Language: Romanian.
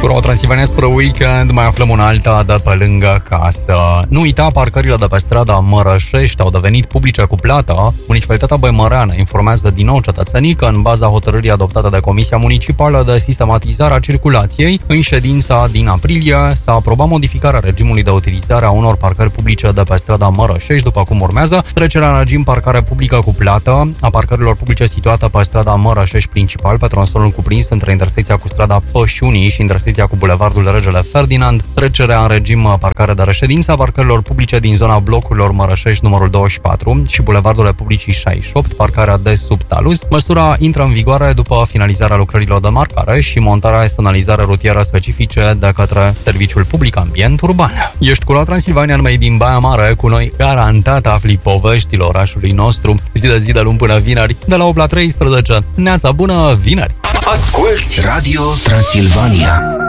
Cu Transilvania spre weekend mai aflăm un alta de pe lângă casă. Nu uita, parcările de pe strada Mărășești au devenit publice cu plată. Municipalitatea Băimăreană informează din nou cetățenii că în baza hotărârii adoptate de Comisia Municipală de Sistematizare a Circulației, în ședința din aprilie s-a aprobat modificarea regimului de utilizare a unor parcări publice de pe strada Mărășești, după cum urmează: trecerea în regim parcare publică cu plată a parcărilor publice situate pe strada Mărășești principal, pe tronsonul cuprins între intersecția cu strada Pășunii și intersecția cu bulevardul Regele Ferdinand, trecerea în regim parcare de reședință a parcărilor publice din zona blocurilor Mărășești numărul 24 și bulevardul Republicii 68, parcarea de sub talus. Măsura intră în vigoare după finalizarea lucrărilor de marcare și montarea semnalizare rutieră specifice de către Serviciul Public Ambient Urban. Ești cu la Transilvania, numai din Baia Mare, cu noi garantat afli poveștile orașului nostru, zi de zi de luni până vineri, de la 8 la 13. Neața bună, vineri! Asculți Radio Transilvania.